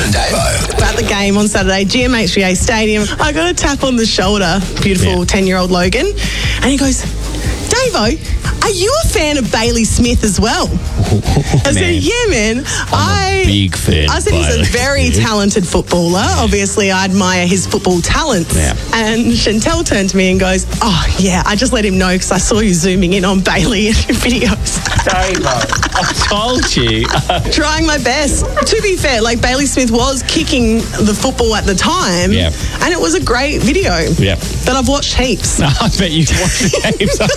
and Davo. At the game on Saturday, GMHBA Stadium, I got a tap on the shoulder, beautiful 10-year-old Logan, and he goes, Davo, are you a fan of Bailey Smith as well? I said, yeah, man. I'm a big fan. I said he's a very talented footballer. Obviously, I admire his football talents. Yeah. And Chantel turned to me and goes, oh, yeah, I just let him know because I saw you zooming in on Bailey in your videos. Davo, I told you. Trying my best. To be fair, like Bailey Smith was kicking the football at the time. Yeah. And it was a great video. Yeah. That I've watched heaps. I bet you've watched the games.